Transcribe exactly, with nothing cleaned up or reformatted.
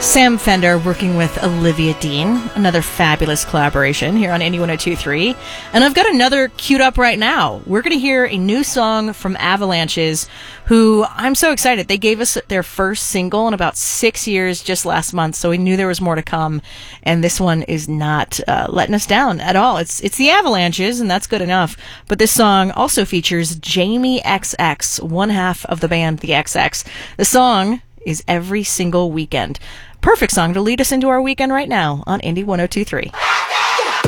Sam Fender working with Olivia Dean, another fabulous collaboration here on Indie one oh two point three. And I've got another queued up right now. We're going to hear a new song from Avalanches, who I'm so excited. They gave us their first single in about six years just last month, so we knew there was more to come. And this one is not uh, letting us down at all. It's it's the Avalanches, and that's good enough. But this song also features Jamie X X, one half of the band The X X. The song is Every Single Weekend. Perfect song to lead us into our weekend right now on Indie one oh two point three.